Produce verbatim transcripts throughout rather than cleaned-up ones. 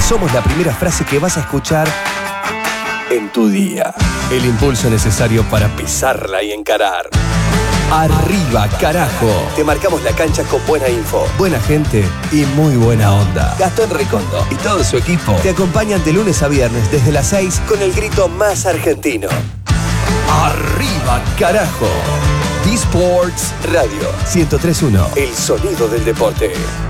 Somos la primera frase que vas a escuchar en tu día. El impulso necesario para pisarla y encarar. Arriba, carajo. Te marcamos la cancha con buena info, buena gente y muy buena onda. Gastón Recondo y todo su equipo te acompañan de lunes a viernes desde las seis con el grito más argentino. Arriba, carajo. D-Sports Radio ciento tres punto uno. El sonido del deporte.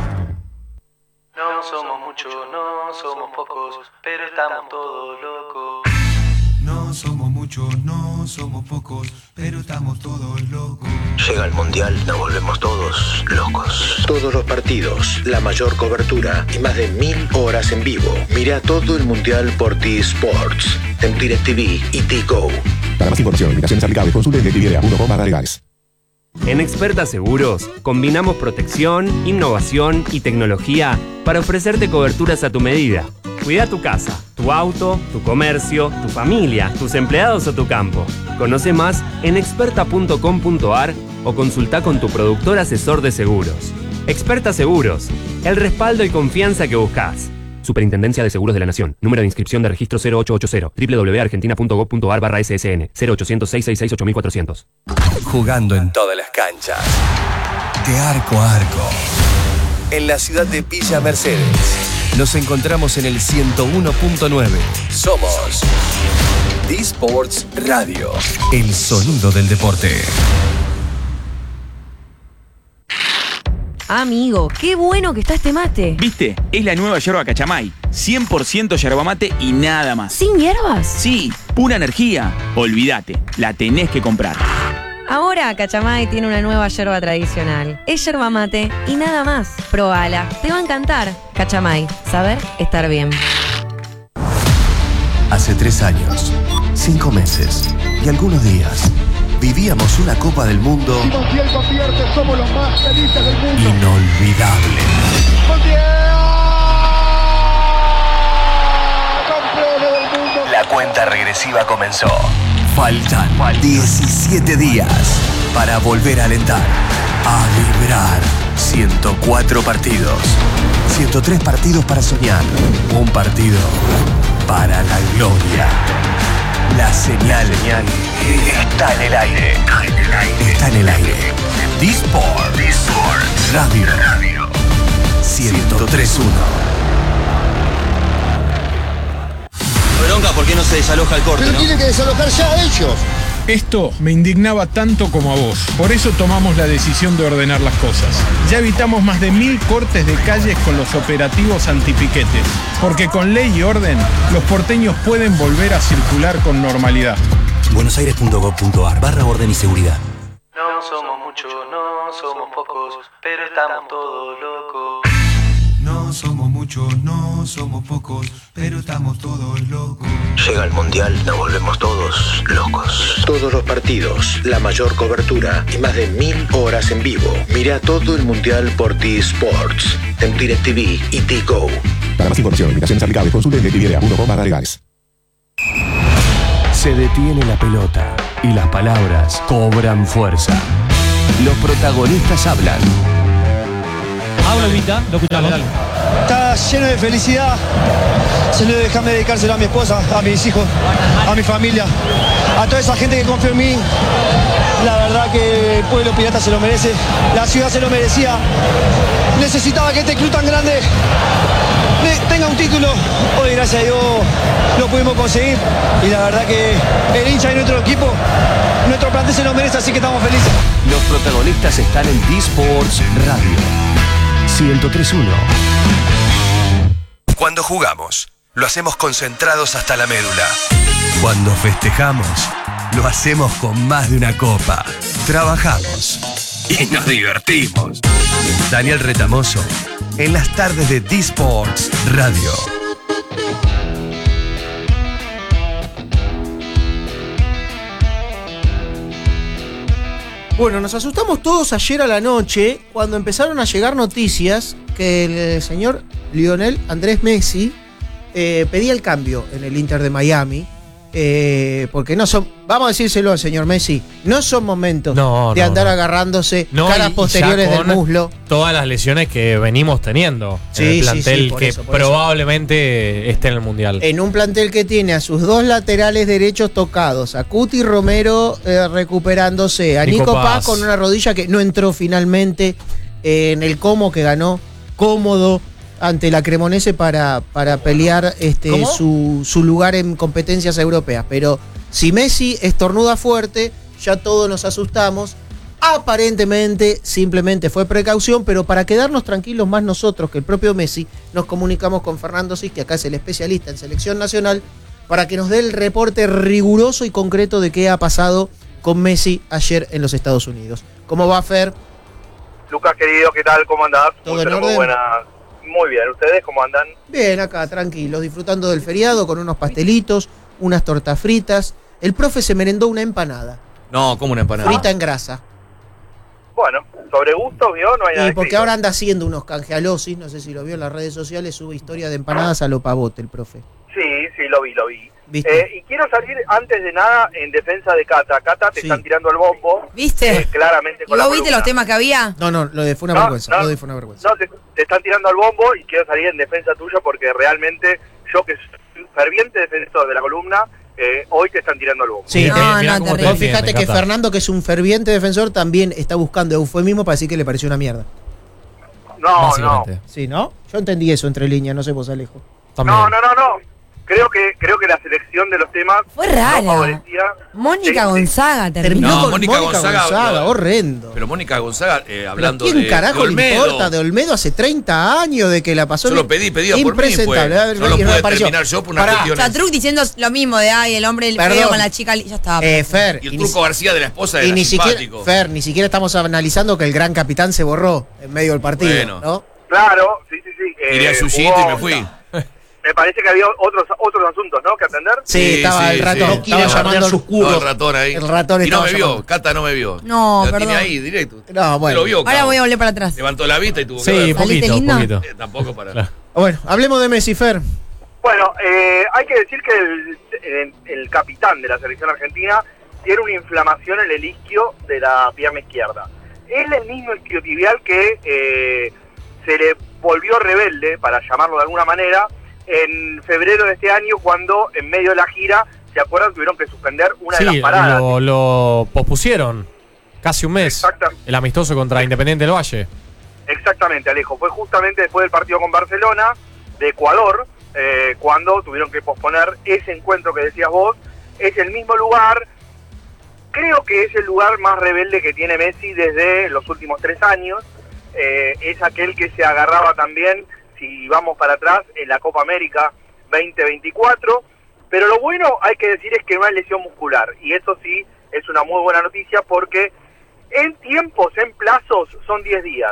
No somos muchos, no somos pocos, pero estamos todos locos. No somos muchos, no somos pocos, pero estamos todos locos. Llega el Mundial, nos volvemos todos locos. Todos los partidos, la mayor cobertura y más de mil horas en vivo. Mira todo el Mundial por T-Sports, en DirecTV y T-Go. Para más información, limitaciones aplicables, consulte en directv punto com barra legales. En Experta Seguros, combinamos protección, innovación y tecnología para ofrecerte coberturas a tu medida. Cuida tu casa, tu auto, tu comercio, tu familia, tus empleados o tu campo. Conoce más en experta punto com punto a r o consulta con tu productor asesor de seguros. Experta Seguros, el respaldo y confianza que buscas. Superintendencia de Seguros de la Nación. Número de inscripción de registro cero ocho ocho cero. doble u doble u doble u punto argentina punto gov punto a r barra S S N. cero ochocientos, seiscientos sesenta y seis, ocho mil cuatrocientos. Jugando en todas las canchas. De arco a arco. En la ciudad de Villa Mercedes. Nos encontramos en el ciento uno punto nueve. Somos D-Sports Radio. El sonido del deporte. Amigo, qué bueno que está este mate. ¿Viste? Es la nueva yerba Cachamay. cien por ciento yerba mate y nada más. ¿Sin hierbas? Sí, pura energía. Olvídate, la tenés que comprar. Ahora Cachamay tiene una nueva yerba tradicional. Es yerba mate y nada más. Probala, te va a encantar. Cachamay, saber estar bien. Hace tres años, cinco meses y algunos días, vivíamos una Copa del Mundo somos los más felices del mundo. Inolvidable. ¡Campeones del mundo! La cuenta regresiva comenzó. Faltan diecisiete días para volver a alentar, a vibrar. ciento cuatro partidos, ciento tres partidos para soñar, un partido para la gloria. La señal está en el aire. Está en el aire. Está en el aire. D-Sports Radio. ciento tres punto uno. Bronca, ¿por qué no se desaloja el corte? Pero ¿no? tiene que desalojar ya ellos. Esto me indignaba tanto como a vos. Por eso tomamos la decisión de ordenar las cosas. Ya evitamos más de mil cortes de calles con los operativos antipiquetes. Porque con ley y orden, los porteños pueden volver a circular con normalidad. buenosaires punto gov punto a r barra orden y seguridad. No somos muchos, no somos pocos, pero estamos todos locos. No somos muchos, no somos pocos, pero estamos todos locos. Llega el Mundial, nos volvemos todos locos. Todos los partidos, la mayor cobertura y más de mil horas en vivo. Mira todo el Mundial por T-Sports, en DirecTV y T-Go. Para más información, limitaciones aplicables, consulte en directv punto com barra legales. Se detiene la pelota y las palabras cobran fuerza. Los protagonistas hablan. Habla, Vita, lo escuchamos. Dale, dale. Está lleno de felicidad. Señor, déjame dedicárselo a mi esposa, a mis hijos, a mi familia, a toda esa gente que confía en mí. La verdad que el pueblo pirata se lo merece, la ciudad se lo merecía. Necesitaba que este club tan grande tenga un título. Hoy, gracias a Dios, lo pudimos conseguir. Y la verdad que el hincha y nuestro equipo, nuestro plantel se lo merece, así que estamos felices. Los protagonistas están en D-Sports Radio ciento tres punto uno. Cuando jugamos, lo hacemos concentrados hasta la médula. Cuando festejamos, lo hacemos con más de una copa. Trabajamos y nos divertimos. Daniel Retamoso, en las tardes de D-Sports Radio. Bueno, nos asustamos todos ayer a la noche cuando empezaron a llegar noticias que el señor Lionel Andrés Messi eh, pedía el cambio en el Inter de Miami, eh, porque no son vamos a decírselo al señor Messi, no son momentos No, de no, andar no. agarrándose No, caras y- y posteriores ya del con muslo. Todas las lesiones que venimos teniendo Sí, en el sí, plantel sí, por que eso, por probablemente esté en el Mundial. En un plantel que tiene a sus dos laterales derechos tocados, a Cuti Romero eh, recuperándose, a Nico, Nico Paz. Paz con una rodilla que no entró finalmente eh, en el Como, que ganó cómodo ante la Cremonese para, para pelear este, ¿Cómo? su, su lugar en competencias europeas. Pero si Messi estornuda fuerte, ya todos nos asustamos. Aparentemente simplemente fue precaución, pero para quedarnos tranquilos más nosotros que el propio Messi, nos comunicamos con Fernando Sis, que acá es el especialista en selección nacional, para que nos dé el reporte riguroso y concreto de qué ha pasado con Messi ayer en los Estados Unidos. ¿Cómo va, Fer? Lucas, querido, ¿qué tal? ¿Cómo andás? ¿Todo Muy, en pero muy orden? buena. Muy bien, ¿ustedes cómo andan? Bien, acá, tranquilos, disfrutando del feriado con unos pastelitos, unas tortas fritas. El profe se merendó una empanada, No, como una empanada. frita en grasa. Bueno, sobre gustos, ¿vio? No hay nada Y porque escrito. ahora anda haciendo unos canjealosis, no sé si lo vio en las redes sociales, sube historia de empanadas a lo pavote el profe. Sí, sí, lo vi, lo vi. ¿Viste? Eh, y quiero salir antes de nada en defensa de Cata. Cata, te Sí. están tirando el bombo. ¿Viste? eh, claramente ¿Y con la vos viste columna. los temas que había? No, no, lo de fue una No, vergüenza, no. lo de fue una vergüenza. No, te, te están tirando al bombo y quiero salir en defensa tuya porque realmente yo, que soy un ferviente defensor de la columna, eh, hoy te están tirando al bombo. Sí, No, te- no, mirá te cómo te- ríes. vos fíjate Bien, que Cata. Fernando, que es un ferviente defensor, también está buscando eufemismo para decir que le pareció una mierda. No, no. Básicamente. Sí, ¿no? Yo entendí eso entre líneas, no sé vos, Alejo. También. No, no, no, no. Creo que creo que la selección de los temas Fue rara. no favorecía. Mónica Sí, sí. Gonzaga terminó. Terminó No, con Mónica Mónica Gonzaga, Gonzaga, no. horrendo. Pero Mónica Gonzaga, eh, ¿Pero hablando quién de, carajo de le Olmedo, importa de Olmedo hace treinta años de que la pasó? Yo lo pedí, pedía por mí, impresentable. pues. No lo Y no pude apareció. terminar yo por una Pará. cuestión. Chatruc diciendo lo mismo de ay, el hombre el Perdón. feo con la chica, ya estaba. Eh, Fer, Y el y ni, Turco García de la esposa y era ni siquiera, simpático. Fer, ni siquiera estamos analizando que el gran capitán se borró en medio del partido, Bueno. ¿no? Claro, sí, sí, sí. eh, Tiré a Yuyito jugó- y me fui. Me parece que había otros otros asuntos, ¿no? Que atender. Sí, Sí, estaba sí, el ratón, sí. estaba No quiere llamando bardear al- sus curros. No, el ratón ahí. El ratón Y no estaba me vio, llamando. Cata no me vio. No, Lo perdón. tiene ahí, directo. No, bueno. Lo vio, Ahora cabrón. voy a volver para atrás. Levantó la vista y tuvo que Sí, ver. ¿Saliste poquito, lindo? poquito. Eh, tampoco para... Bueno, hablemos de Messi, Fer. Bueno, eh, hay que decir que el, el, el capitán de la selección argentina tiene una inflamación en el isquio de la pierna izquierda. Es el mismo isquiotibial que eh, se le volvió rebelde, para llamarlo de alguna manera, en febrero de este año, cuando en medio de la gira, ¿se acuerdan? Tuvieron que suspender una de las Sí, paradas. lo, lo pospusieron casi un mes. Exacta- El amistoso contra Independiente del Valle. Exactamente, Alejo. Fue justamente después del partido con Barcelona, de Ecuador, eh, cuando tuvieron que posponer ese encuentro que decías vos. Es el mismo lugar, creo que es el lugar más rebelde que tiene Messi desde los últimos tres años. Eh, es aquel que se agarraba también, si vamos para atrás, en la Copa América veinte veinticuatro. Pero lo bueno, hay que decir, es que no hay lesión muscular. Y eso sí es una muy buena noticia, porque en tiempos, en plazos, son diez días.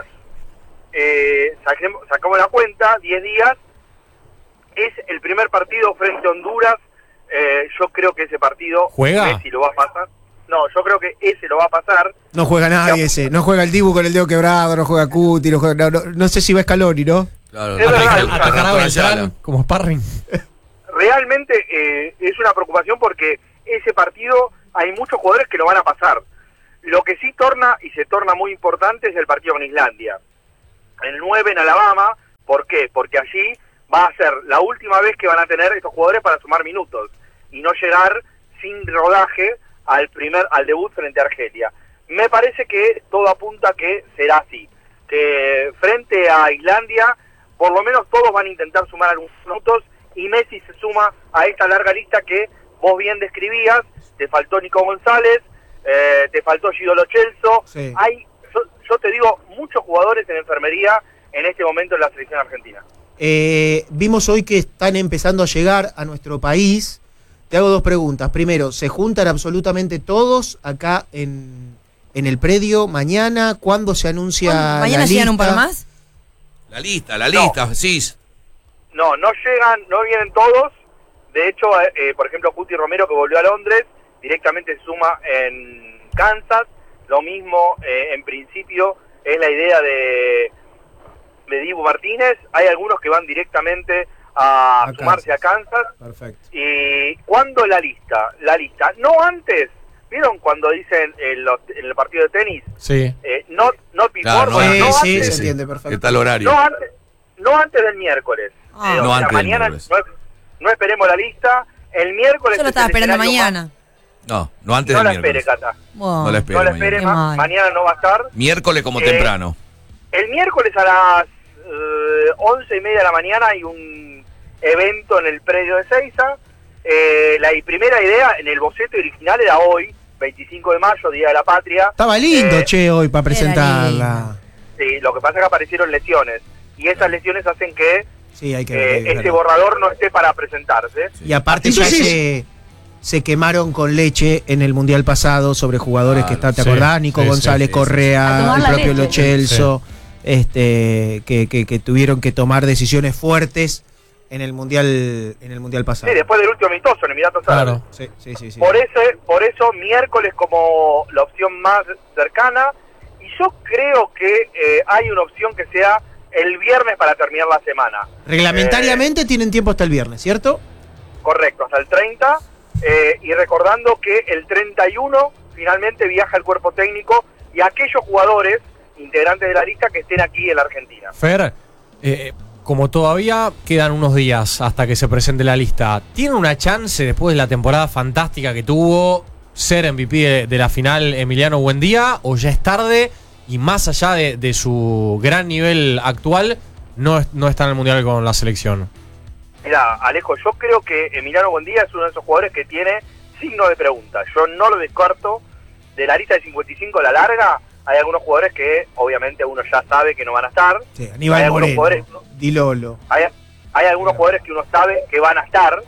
Eh, saquemos, sacamos la cuenta, diez días, es el primer partido frente a Honduras. Eh, yo creo que ese partido ¿Juega? Messi lo va a pasar. No, yo creo que ese lo va a pasar. No juega nadie ese. No juega el Dibu con el dedo quebrado, no juega Cuti, no, juega, no, no, no sé si va Scaloni, ¿no? Claro, Es verdad, atacar- Lucas. atacar a Beltrán Ayala. como sparring. Realmente eh, es una preocupación, porque ese partido hay muchos jugadores que lo van a pasar. Lo que sí torna, y se torna muy importante, es el partido con Islandia. El nueve en Alabama. ¿Por qué? Porque allí va a ser la última vez que van a tener estos jugadores para sumar minutos y no llegar sin rodaje al primer al debut frente a Argelia. Me parece que todo apunta a que será así, que frente a Islandia por lo menos todos van a intentar sumar algunos minutos, y Messi se suma a esta larga lista que vos bien describías. Te faltó Nico González, eh, te faltó Gio Lo Celso. Sí. Hay, yo, yo te digo, muchos jugadores en enfermería en este momento en la selección argentina. Eh, vimos hoy que están empezando a llegar a nuestro país. Te hago dos preguntas. Primero, ¿se juntan absolutamente todos acá en, en el predio mañana? ¿Cuándo se anuncia la ¿Mañana lista? llegan un par más? La lista, la lista, sí. No, no llegan, no vienen todos. De hecho, eh, eh, por ejemplo, Cuti Romero, que volvió a Londres, directamente se suma en Kansas. Lo mismo, eh, en principio, es la idea de, de Dibu Martínez. Hay algunos que van directamente a, A sumarse a Kansas. Perfecto. ¿Y cuándo la lista? La lista, no antes. ¿Vieron cuando dicen en, los- en el partido de tenis? Sí. Eh, not, not before, Claro, no bueno, antes, no sí, antes, se entiende perfecto. Está el horario. no antes, no antes del miércoles. Ah. Eh, o No sea, antes del mañana miércoles. no, no esperemos la lista. El miércoles Yo lo es estaba el esperando escenario mañana. No, no antes más- No del la espere, miércoles. Cata. Wow. No la espere No la mañana. espere, Qué ma- mal. mañana no va a estar. Miércoles como Eh, temprano. El miércoles a las eh, once y media de la mañana hay un evento en el predio de Seiza. Eh, la i- primera idea en el boceto original era hoy, veinticinco de mayo, Día de la Patria. Estaba lindo, Eh, che, hoy para Era presentarla. Sí, lo que pasa es que aparecieron lesiones. Y esas lesiones hacen que Sí, hay que eh, ver. ese borrador no esté para presentarse. Y aparte ya Entonces- se, se quemaron con leche en el mundial pasado sobre jugadores que están, ¿te sí, acordás? Nico sí, González, sí, sí, A Correa, tomar el la propio Lo leche. Celso, este, que, que, que tuvieron que tomar decisiones fuertes en el mundial, en el mundial pasado. Sí, después del último amistoso en Emiratos Árabes. Claro. Sí, sí, sí, sí. Por eso, por eso miércoles como la opción más cercana, y yo creo que eh, hay una opción que sea el viernes para terminar la semana. Reglamentariamente tienen tiempo hasta el viernes, ¿cierto? Eh, correcto, hasta el treinta, eh, y recordando que el treinta y uno finalmente viaja el cuerpo técnico y aquellos jugadores integrantes de la lista que estén aquí en la Argentina. Fer, eh, como todavía quedan unos días hasta que se presente la lista, ¿tiene una chance después de la temporada fantástica que tuvo ser M V P de, de la final Emiliano Buendía o ya es tarde y más allá de, de su gran nivel actual no, es- no está en el Mundial con la selección? Mira, Alejo, yo creo que Emiliano Buendía es uno de esos jugadores que tiene signo de pregunta. Yo no lo descarto. De la lista de cincuenta y cinco a la larga, hay algunos jugadores que obviamente uno ya sabe que no van a estar. Sí, hay Aníbal algunos Moreno, jugadores, Di Lolo. hay, hay algunos jugadores que uno sabe que van a estar.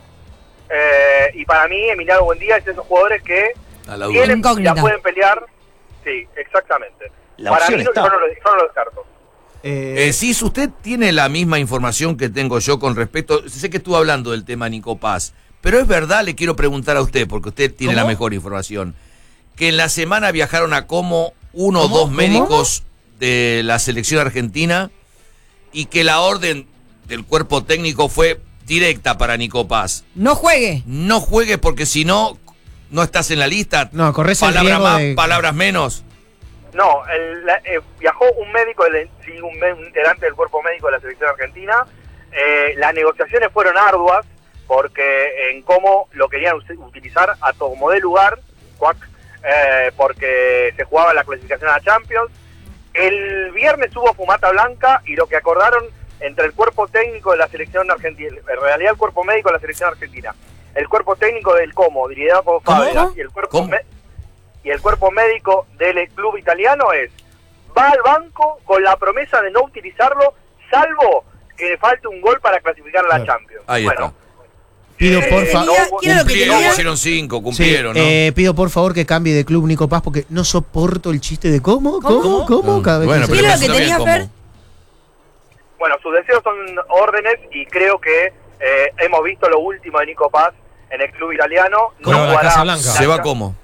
Eh, y para mí, Emiliano Buendía es de esos jugadores que A la duda. tienen, Incógnita. ya pueden pelear. Sí, exactamente. La para opción mí, no, está. yo, no lo, yo no lo descarto. Eh, Eh, Cis, usted tiene la misma información que tengo yo con respecto. Sé que estuvo hablando del tema Nico Paz, pero es verdad, le quiero preguntar a usted, porque usted tiene ¿Cómo? la mejor información, que en la semana viajaron a Como uno o ¿Cómo? dos ¿Cómo? médicos de la selección argentina y que la orden del cuerpo técnico fue directa para Nico Paz. No juegue. No juegues porque si no, no estás en la lista. no, corres el Palabras riesgo más, de... palabras menos. No, el- la- eh, viajó un médico, del- sí, un, me- un integrante del cuerpo médico de la selección argentina. Eh, las negociaciones fueron arduas porque en cómo lo querían us- utilizar a como de lugar, cuac, eh, porque se jugaba la clasificación a la Champions. El viernes hubo fumata blanca y lo que acordaron entre el cuerpo técnico de la selección argentina, en realidad el cuerpo médico de la selección argentina, el cuerpo técnico del Como, liderado por Fabregas, y el cuerpo ¿Cómo? me- y el cuerpo médico del club italiano es, va al banco con la promesa de no utilizarlo, salvo que le falte un gol para clasificar a la Claro. Champions. Ahí bueno, está. Pido eh, por favor... no hubo- ¿Quién era lo que Cumplieron, tenía? hicieron cinco, Sí, cumplieron, ¿no? eh, pido por favor que cambie de club Nico Paz porque no soporto el chiste de cómo, cómo, cómo, ¿Cómo? cada vez Bueno, que pero se- ¿Qué era lo que está bien, tenía, ¿cómo? Fer? bueno, sus deseos son órdenes y creo que eh, hemos visto lo último de Nico Paz en el club italiano. No Con la jugará Casa Blanca. Se va como.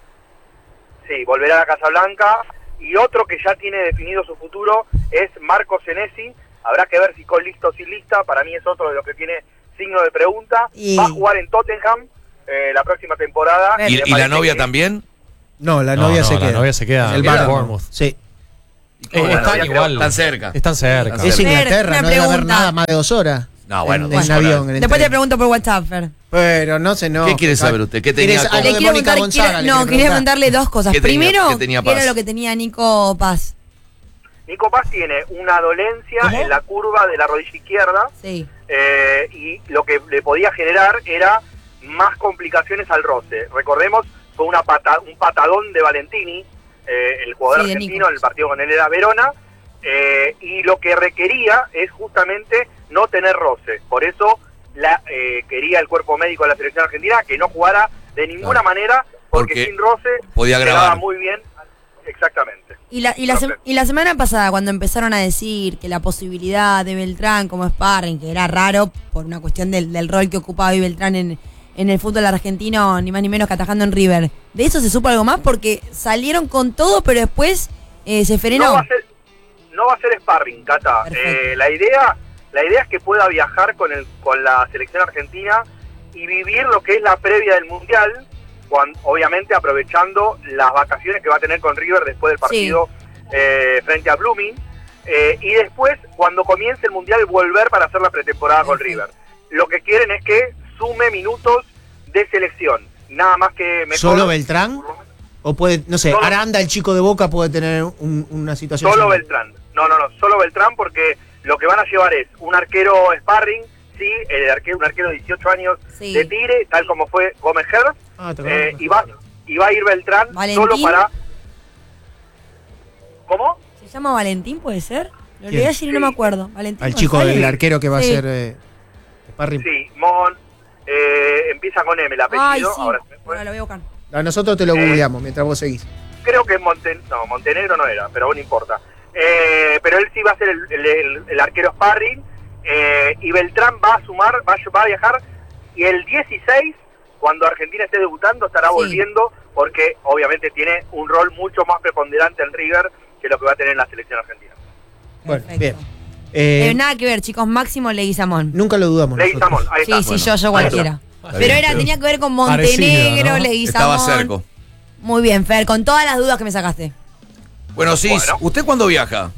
Sí, volverá a la Casa Blanca. Y otro que ya tiene definido su futuro es Marco Senesi. Habrá que ver si con listo o sin lista. Para mí es otro de los que tiene signo de pregunta. Y- Va a jugar en Tottenham eh, la próxima temporada. ¿Y, me y la parece novia que- también? No, la No, novia no, se la queda. novia se queda En el en Bournemouth. Bournemouth. Sí. Eh, Bueno, están ya igual. Están cerca. Están cerca. Están Es Fer, Inglaterra, una no debe haber pregunta. nada más de dos horas. No, bueno, en, dos en horas. avión. En el Después te tren. pregunto por WhatsApp, Fer. Pero no se no. ¿Qué quiere saber usted? ¿Qué tenía ¿Quieres como- algo Le de quiero Mónica preguntar, Gonzaga? quiero- le no, quiere quería preguntar? preguntarle dos cosas. ¿Qué tenía- Primero, qué tenía ¿qué era Paz? lo que tenía Nico Paz? Nico Paz tiene una dolencia ¿Cómo? en la curva de la rodilla izquierda. Sí. eh, y lo que le podía generar era más complicaciones al roce. Recordemos, fue una pata, un patadón de Valentini, eh, el jugador Sí, de argentino, Nico. en el partido con él era Verona, eh, y lo que requería es justamente no tener roce. Por eso la eh, quería el cuerpo médico de la selección argentina que no jugara de ninguna Claro. manera, porque, Porque sin roce podía quedaba grabar. muy bien. Exactamente. Y la, y, la sem- y la semana pasada, cuando empezaron a decir que la posibilidad de Beltrán como sparring, que era raro por una cuestión del, del rol que ocupaba hoy Beltrán en, en el fútbol argentino, ni más ni menos que atajando en River, ¿de eso se supo algo más? Porque salieron con todo, pero después eh, se No frenó. va a ser, no va a ser sparring, Cata. Perfecto. Eh, la idea La idea es que pueda viajar con, el, con la selección argentina y vivir lo que es la previa del Mundial, cuando, obviamente aprovechando las vacaciones que va a tener con River después del partido sí. eh, frente a Blooming, eh, y después, cuando comience el Mundial, volver para hacer la pretemporada con River. Lo que quieren es que sume minutos de selección, nada más que mejor. ¿Solo Beltrán? ¿O puede, no sé, solo, Aranda, el chico de Boca, puede tener un, una situación? Solo similar? Beltrán, no, no, no, solo Beltrán, porque lo que van a llevar es un arquero sparring, sí, el arquero, un arquero de dieciocho años sí. de Tigre, tal como fue Gómez Herr, ah, eh, y, va, y va a ir Beltrán ¿Valentín? Solo para... ¿Cómo? ¿Se llama Valentín, puede ser? Lo olvidé ayer y no me acuerdo. Valentín Al chico del arquero que va sí. a ser eh, sparring. Sí, Mon, eh, empieza con M el apellido. Ay, sí. Ahora, se me fue. Ahora lo voy a buscar. A nosotros te lo eh, googleamos mientras vos seguís. Creo que Monten no, Montenegro no era, pero no importa. Eh, pero él sí va a ser el, el, el, el arquero sparring, eh, y Beltrán va a sumar, va, va a viajar, y el dieciséis, cuando Argentina esté debutando, estará sí. volviendo, porque obviamente tiene un rol mucho más preponderante en River que lo que va a tener en la selección argentina. Bueno, perfecto. bien. Eh, eh, nada que ver, chicos, Máximo Leguizamón. Nunca lo dudamos. Leguizamón, ahí está. Sí, sí, bueno, yo, yo cualquiera. Pero era, tenía que ver con Montenegro, ¿no? Leguizamón. Estaba cerco. Muy bien, Fer, con todas las dudas que me sacaste. Bueno, sí, bueno. ¿Usted cuándo viaja?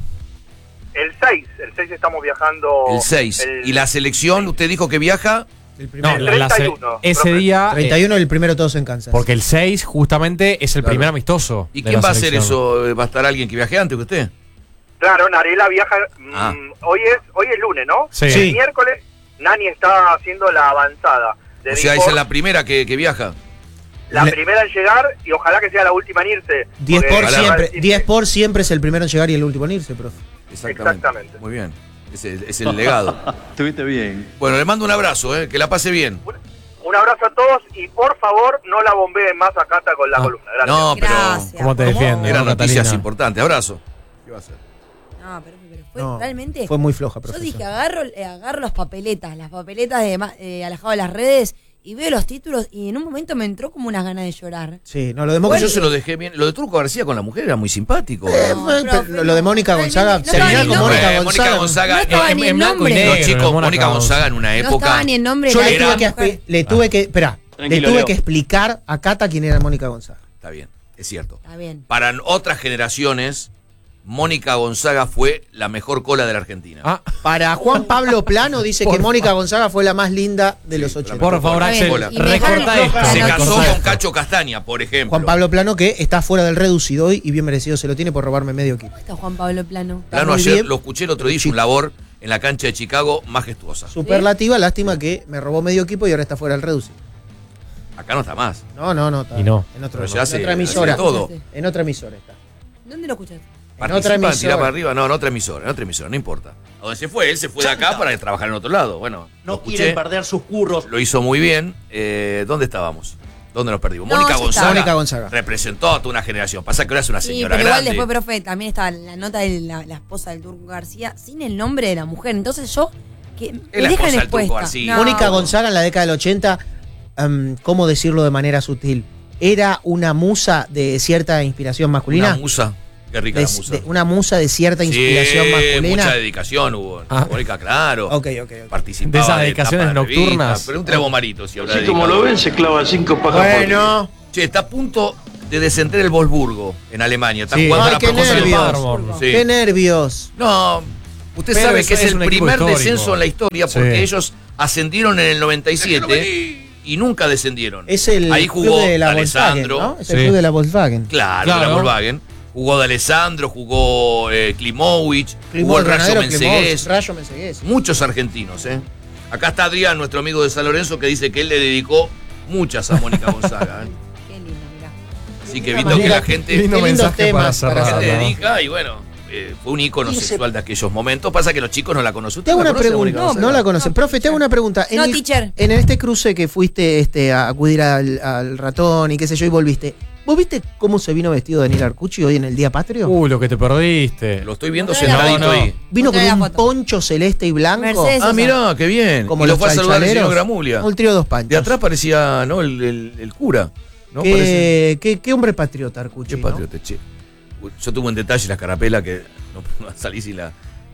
El seis, el seis estamos viajando. El seis. El... ¿Y la selección, usted dijo que viaja? El primero. No, la, treinta y uno, ese profe. Día. treinta y uno, eh, el primero todos en Kansas. Porque el seis, justamente, es el claro. primer amistoso. ¿Y quién va a hacer eso? ¿Va a estar alguien que viaje antes que usted? Claro, Narela viaja. Ah. Mmm, hoy es hoy es lunes, ¿no? Sí. El sí. miércoles, Nani está haciendo la avanzada. De o sea, esa es la primera que, que viaja. La Le... primera en llegar y ojalá que sea la última en irse. diez por siempre, diez por siempre es el primero en llegar y el último en irse, profe. Exactamente. Exactamente. Muy bien. Es el, es el legado. Estuviste bien. Bueno, le mando un abrazo, eh, que la pase bien. Un, un abrazo a todos y por favor no la bombeen más a Cata con la no. columna. Gracias. No, pero Gracias. ¿Cómo te defiendes? Eran noticias importantes. Abrazo. ¿Qué va a hacer? No, pero, pero fue no, realmente. Fue muy floja, Yo profesor. dije, agarro, eh, agarro las papeletas, las papeletas de eh, alejado de las redes. Y veo los títulos y en un momento me entró como unas ganas de llorar. Sí, no, lo de Mónica. Yo se lo dejé bien. Lo de Turco García con la mujer era muy simpático. No, pero, pero, lo de Mónica Gonzaga. No terminar con Mónica Gonzaga. Mónica Gonzaga. No estaba en, ni en blanco y negro, chicos. Mónica Gonzaga en una época. No estaba ni en nombre. Yo de le tuve, que, le tuve que. Espera. Le tuve Leo. que explicar a Cata quién era Mónica Gonzaga. Está bien, es cierto. Está bien. Para otras generaciones, Mónica Gonzaga fue la mejor cola de la Argentina. Ah, para Juan Pablo Plano dice que Mónica Gonzaga fue la más linda de los ochenta. Por favor, Axel, recorta esto. Se casó con Cacho Castaña, por ejemplo. Juan Pablo Plano, que está fuera del reducido hoy y bien merecido se lo tiene por robarme medio equipo. Está Juan Pablo Plano. Plano ayer bien. Lo escuché el otro día, hizo un labor en la cancha de Chicago majestuosa. Superlativa, lástima que me robó medio equipo y ahora está fuera del reducido. Acá no está más. No, no, no. Está y no. En, otro, en hace, otra emisora. Todo. En otra emisora está. ¿Dónde lo escuchaste? En otra emisora. Tira para arriba, no, en otra emisora, en otra emisora, no importa. ¿A dónde se fue? Él se fue de acá para trabajar en otro lado. Bueno, no quieren perder sus curros. Lo hizo muy bien. Eh, ¿Dónde estábamos? ¿Dónde nos perdimos? No, Mónica, sí Gonzaga Mónica Gonzaga representó a toda una generación. Pasa que ahora es una sí, señora pero grande. igual después, profe, también estaba la nota de la, la esposa del Turco García sin el nombre de la mujer. Entonces yo que me la dejan esposa del Turco expuesta. García. No. Mónica Gonzaga en la década del ochenta, um, ¿cómo decirlo de manera sutil? Era una musa de cierta inspiración masculina. Una musa. Qué rica de, la musa. De una musa de cierta inspiración sí, masculina. Mucha dedicación hubo. Ah. Mónica, claro. Ok, ok, ok. Participaba de esas dedicaciones de nocturnas. Pregúntale a vos, Marito, si habrá Así como lo ven, se clava cinco pajas. Bueno. Che, está a punto de descender el Wolfsburgo en Alemania. Está sí. jugando Ay, la qué nervios. Sí. Qué nervios. No, usted pero sabe es, que es, es el primer histórico. descenso en la historia porque sí. ellos ascendieron en el noventa y siete y nunca descendieron. Es el Ahí jugó club de la Alessandro. Volkswagen, ¿no? Es sí. el club de la Volkswagen. Claro, claro. de la Volkswagen. Jugó de Alessandro, jugó eh, Klimovic, jugó el Rayo Mensegués. Rayo Mensegués. Muchos argentinos, ¿eh? Acá está Adrián, nuestro amigo de San Lorenzo, que dice que él le dedicó muchas a Mónica Gonzaga. ¿eh? Qué lindo, mirá. Así que visto que la gente, lindo mensaje para la cerrar, gente ¿no? dedica y bueno, eh, fue un ícono Y sexual se... de aquellos momentos. Pasa que los chicos no la conocen. Te hago ¿La una conoce, pregunta. Mónica No, Gonzaga? no la conocen. No, Profe, te hago una pregunta. En No, el, teacher. En este cruce que fuiste este, a acudir al, al ratón y qué sé yo y volviste, ¿vos viste cómo se vino vestido Daniel Arcucci hoy en el Día Patrio? Uh, lo que te perdiste. Lo estoy viendo No, sentadito no, no. ahí. Vino con Otra un foto. poncho celeste y blanco. Mercedes. Ah, mirá, qué bien. Como y lo los fue a saludar el señor chalchaleros. Gramulia. Un trío de dos panchos. De atrás parecía, ¿no? El, el, el cura. ¿no? ¿Qué, Parece... qué, qué hombre patriota, Arcucci. Qué patriota, che. Yo tuve un detalle en la carapela que no puedo salir sin la.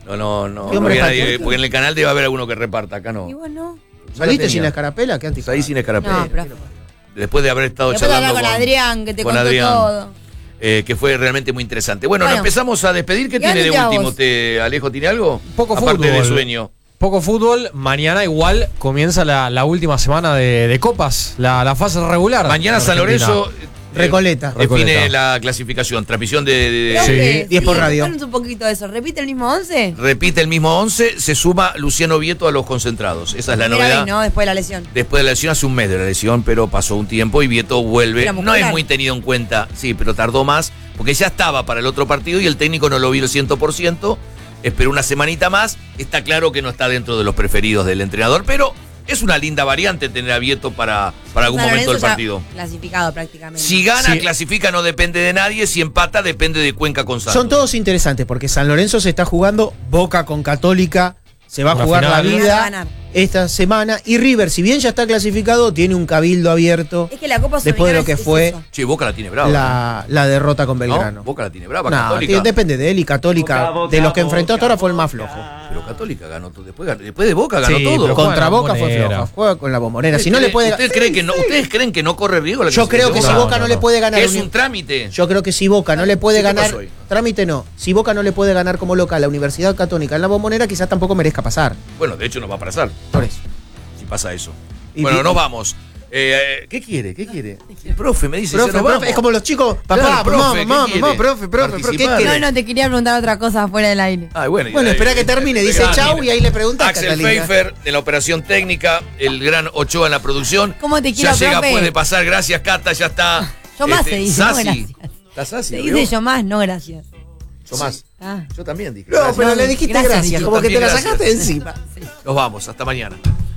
No, no, no. ¿Qué no hombre había nadie, patriota? porque en el canal debe haber alguno que reparta, acá no. Y bueno. ¿Saliste tenía. sin la escarapela? ¿Qué antifaz? Salí sin escarapela. No, pero. Después de haber estado Después de hablar charlando con Adrián, que te con contó Adrián, todo. eh, que fue realmente muy interesante. Bueno, Bueno. nos empezamos a despedir. ¿Qué ¿Y tiene de dónde te último? vamos? ¿Te, Alejo, tiene algo? Poco Aparte fútbol. de sueño. Poco fútbol, mañana igual comienza la, la última semana de, de copas, la, la fase regular. Mañana en San Argentina. Lorenzo Recoleta. define Recoleta. la clasificación. Transmisión de, de- Creo Sí. que diez por radio. Contanos un poquito de eso. ¿Repite el mismo once? repite el mismo once, se suma Luciano Vieto a los concentrados. Esa es la Primera novedad. vez, ¿no? Después de la lesión. Después de la lesión, hace un mes de la lesión, pero pasó un tiempo y Vieto vuelve. Era No muscular. es muy tenido en cuenta, sí, pero tardó más, porque ya estaba para el otro partido y el técnico no lo vio el cien por ciento. Esperó una semanita más. Está claro que no está dentro de los preferidos del entrenador, pero es una linda variante tener a Vieto para, para algún San momento del Lorenzo ya partido. Clasificado prácticamente. Si gana, Sí. clasifica, no depende de nadie. Si empata, depende de Cuenca con Santos. Son todos interesantes porque San Lorenzo se está jugando, Boca con Católica se va a Una jugar final. la Van a vida ganar. esta semana. Y River, si bien ya está clasificado, tiene un cabildo abierto Es que la Copa después de lo Sudamericana que es- es fue eso. Che, Boca la tiene brava. la, la derrota con ¿no? Belgrano. Boca la tiene brava, No, Católica. tío, depende de él y Católica. De los que enfrentó hasta ahora fue el más flojo. Pero Católica ganó todo. Después, después de Boca ganó Sí, todo. pero Contra juega en la Boca fue Bombonera. floja. Juega con la bombonera. Si ¿Ustedes no le creen- puede ¿Ustedes creen que no, ¿Ustedes creen que no corre riesgo la Yo creo que si clasificación? Boca no, no, le no. puede ganar. Es a Uni- un trámite. Yo creo que si Boca no le puede ¿Qué ganar. pasó hoy? Trámite no. Si Boca no le puede ganar como local a la Universidad Católica en la bombonera, quizás tampoco merezca pasar. Bueno, de hecho no va a pasar Por eso. si pasa eso. Y bueno, di- nos vamos. Eh, ¿Qué quiere? ¿Qué quiere? El profe me dice, Profe, ya nos profe, vamos. es como los chicos. Papá, Claro, mamá, profe, ¿qué mamá, quiere? mamá, profe, profe, profe, ¿qué Participar. quiere? No, no, te quería preguntar otra cosa fuera del aire. Ah, bueno, Bueno, eh, espera que eh, termine, eh, dice eh, chau mira. y ahí le pregunta a Axel Catalina. Pfeiffer de la operación técnica, el gran Ochoa en la producción. ¿Cómo te Ya quiero, llega, profe? puede pasar, gracias Cata, ya está. Yo más Este, se dice, no Sassi. gracias. ¿Está Sassi? Se ¿lo dice vio? yo más, no gracias. Yo más. Ah. Yo también dije. No, gracias. pero le dijiste Gracias, gracias, Nico. como que te la También sacaste gracias. encima. Nos vamos, hasta mañana.